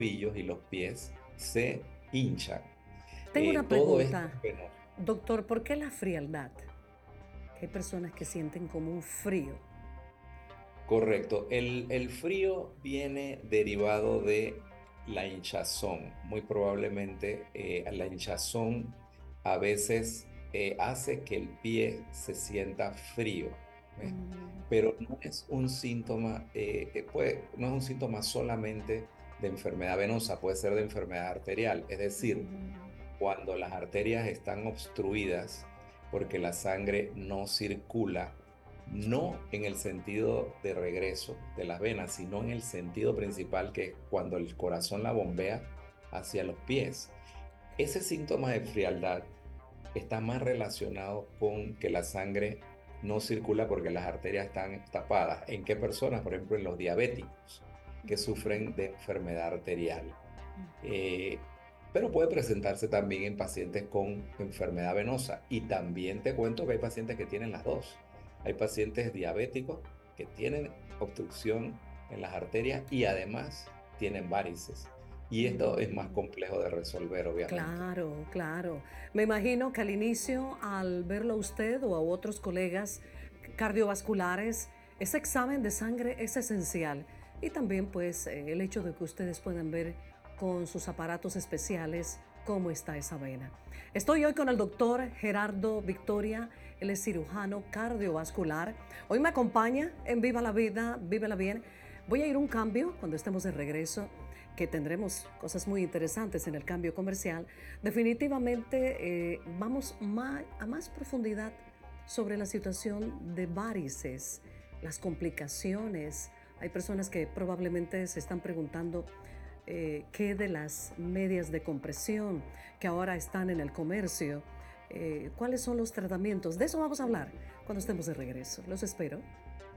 tobillos y los pies se hinchan. Tengo una Todo esto pregunta, es penoso. doctor, ¿por qué la frialdad? Hay personas que sienten como un frío. Correcto. El frío viene derivado de la hinchazón. Muy probablemente la hinchazón a veces hace que el pie se sienta frío. ¿Ves? Mm, Pero no es un síntoma, no es un síntoma solamente de enfermedad venosa, puede ser de enfermedad arterial. Es decir, cuando las arterias están obstruidas porque la sangre no circula, no en el sentido de regreso de las venas, sino en el sentido principal que es cuando el corazón la bombea hacia los pies. Ese síntoma de frialdad está más relacionado con que la sangre no circula porque las arterias están tapadas. ¿En qué personas? Por ejemplo, en los diabéticos que sufren de enfermedad arterial. Eh, pero puede presentarse también en pacientes con enfermedad venosa. Y también te cuento que hay pacientes que tienen las dos. Hay pacientes diabéticos que tienen obstrucción en las arterias y además tienen varices. Y esto es más complejo de resolver, obviamente. claro, claro. Me imagino que al inicio, al verlo a usted o a otros colegas cardiovasculares, ese examen de sangre es esencial. Y también, pues, el hecho de que ustedes puedan ver con sus aparatos especiales cómo está esa vena. Estoy hoy con el doctor Gerardo Victoria, él es cirujano cardiovascular. Hoy me acompaña en Viva la Vida, Vívela Bien. Voy a ir a un cambio cuando estemos de regreso, que tendremos cosas muy interesantes en el cambio comercial. Definitivamente vamos a más profundidad sobre la situación de varices, las complicaciones. Hay personas que probablemente se están preguntando qué de las medias de compresión que ahora están en el comercio, cuáles son los tratamientos. De eso vamos a hablar cuando estemos de regreso. Los espero.